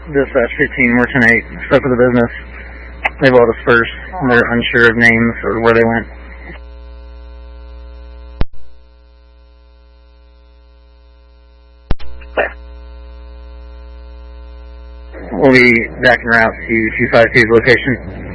Dispatch 15, we're tonight, stuck with the business. They've all dispersed, and they're unsure of names or where they went. We'll be back en route to 252's location.